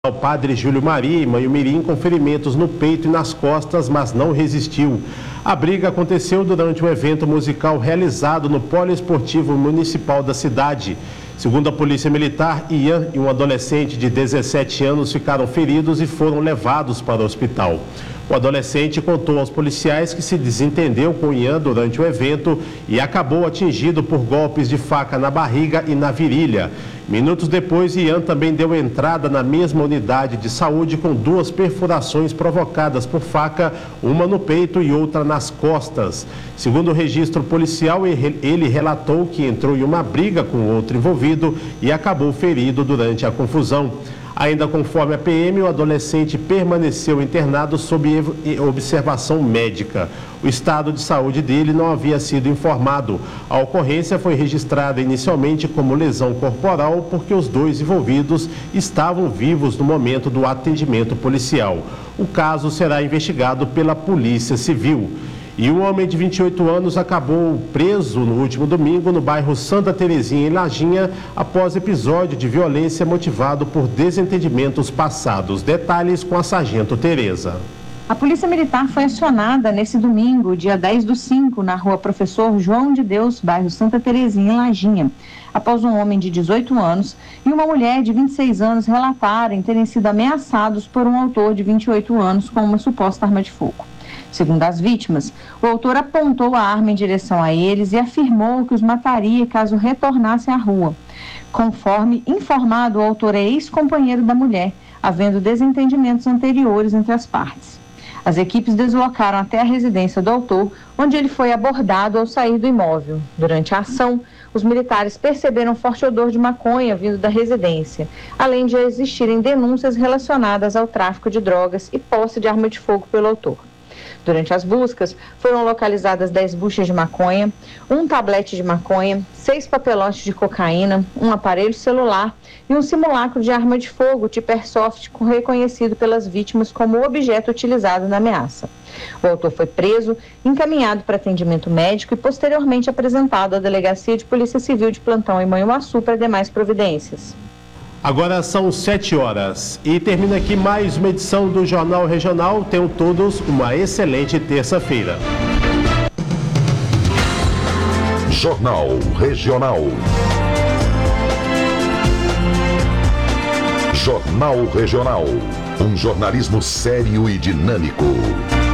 O padre Júlio Maria e Mãe Mirim com ferimentos no peito e nas costas, mas não resistiu. A briga aconteceu durante um evento musical realizado no Poliesportivo Municipal da cidade. Segundo a Polícia Militar, Ian e um adolescente de 17 anos ficaram feridos e foram levados para o hospital. O adolescente contou aos policiais que se desentendeu com Ian durante o evento e acabou atingido por golpes de faca na barriga e na virilha. Minutos depois, Ian também deu entrada na mesma unidade de saúde com 2 perfurações provocadas por faca, uma no peito e outra nas costas. Segundo o registro policial, ele relatou que entrou em uma briga com outro envolvido e acabou ferido durante a confusão. Ainda conforme a PM, o adolescente permaneceu internado sob observação médica. O estado de saúde dele não havia sido informado. A ocorrência foi registrada inicialmente como lesão corporal porque os 2 envolvidos estavam vivos no momento do atendimento policial. O caso será investigado pela Polícia Civil. E um homem de 28 anos acabou preso no último domingo no bairro Santa Terezinha, em Lajinha, após episódio de violência motivado por desentendimentos passados. Detalhes com a sargento Tereza. A Polícia Militar foi acionada nesse domingo, dia 10/5, na rua Professor João de Deus, bairro Santa Terezinha, em Lajinha, após um homem de 18 anos e uma mulher de 26 anos relatarem terem sido ameaçados por um autor de 28 anos com uma suposta arma de fogo. Segundo as vítimas, o autor apontou a arma em direção a eles e afirmou que os mataria caso retornassem à rua. Conforme informado, o autor é ex-companheiro da mulher, havendo desentendimentos anteriores entre as partes. As equipes deslocaram até a residência do autor, onde ele foi abordado ao sair do imóvel. Durante a ação, os militares perceberam forte odor de maconha vindo da residência, além de existirem denúncias relacionadas ao tráfico de drogas e posse de arma de fogo pelo autor. Durante as buscas, foram localizadas 10 buchas de maconha, um tablete de maconha, 6 papelotes de cocaína, um aparelho celular e um simulacro de arma de fogo tipo airsoft reconhecido pelas vítimas como objeto utilizado na ameaça. O autor foi preso, encaminhado para atendimento médico e posteriormente apresentado à Delegacia de Polícia Civil de Plantão em Manhuaçu para demais providências. Agora são 7 horas e termina aqui mais uma edição do Jornal Regional. Tenham todos uma excelente terça-feira. Jornal Regional. Jornal Regional. Um jornalismo sério e dinâmico.